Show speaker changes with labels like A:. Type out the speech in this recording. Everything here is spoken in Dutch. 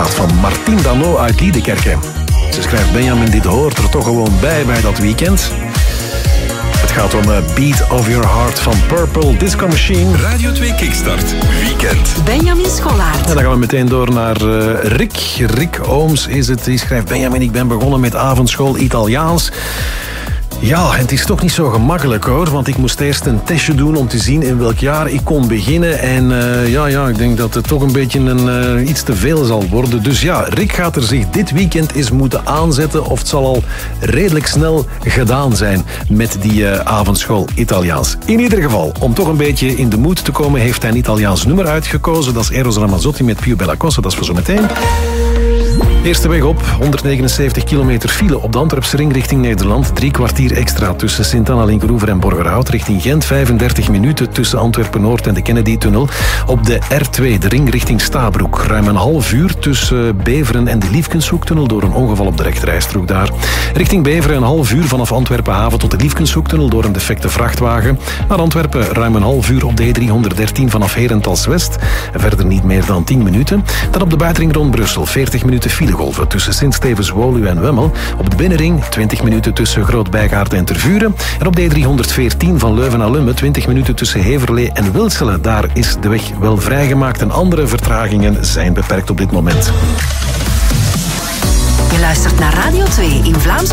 A: staat van Martien Dano uit Liedekerke. Ze schrijft: Benjamin, dit hoort er toch gewoon bij dat weekend. Het gaat om Beat of Your Heart van Purple Disco Machine.
B: Radio 2 Kickstart Weekend.
C: Benjamin Scholaert.
A: En dan gaan we meteen door naar Rick. Rick Ooms is het. Die schrijft: Benjamin, ik ben begonnen met avondschool Italiaans. Ja, en het is toch niet zo gemakkelijk hoor, want ik moest eerst een testje doen om te zien in welk jaar ik kon beginnen. En ik denk dat het toch een beetje iets te veel zal worden. Dus ja, Rick gaat er zich dit weekend eens moeten aanzetten, of het zal al redelijk snel gedaan zijn met die avondschool Italiaans. In ieder geval, om toch een beetje in de mood te komen, heeft hij een Italiaans nummer uitgekozen. Dat is Eros Ramazzotti met Più Bella Cosa, dat is voor zo meteen. Eerste weg op, 179 kilometer file op de Antwerpse ring richting Nederland. 3 kwartier extra tussen Sint-Anna, Linkeroever en Borgerhout. Richting Gent 35 minuten tussen Antwerpen-Noord en de Kennedy-tunnel. Op de R2, de ring richting Stabroek. Ruim een half uur tussen Beveren en de Liefkenshoektunnel door een ongeval op de rechterrijstrook daar. Richting Beveren een half uur vanaf Antwerpen-Haven tot de Liefkenshoektunnel door een defecte vrachtwagen. Naar Antwerpen ruim een half uur op de E313 vanaf Herentals-West. En verder niet meer dan 10 minuten. Dan op de buitenring rond Brussel 40 minuten file tussen Sint-Stevens, Woluwe en Wemmel. Op de binnenring 20 minuten tussen Groot-Bijgaard en Tervuren. En op de E314 van Leuven naar Lummen 20 minuten tussen Heverlee en Wilselen. Daar is de weg wel vrijgemaakt en andere vertragingen zijn beperkt op dit moment.
C: Je luistert naar Radio 2 in Vlaams